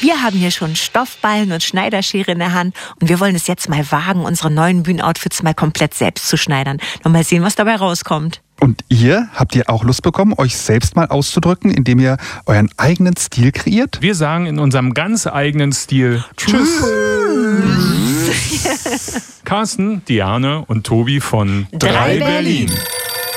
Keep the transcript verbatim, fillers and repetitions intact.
Wir haben hier schon Stoffballen und Schneiderschere in der Hand und wir wollen es jetzt mal wagen, unsere neuen Bühnenoutfits mal komplett selbst zu schneidern. Und mal sehen, was dabei rauskommt. Und ihr, habt ihr auch Lust bekommen, euch selbst mal auszudrücken, indem ihr euren eigenen Stil kreiert? Wir sagen in unserem ganz eigenen Stil Tschüss. Carsten, Diane und Tobi von Drei Berlin. Berlin.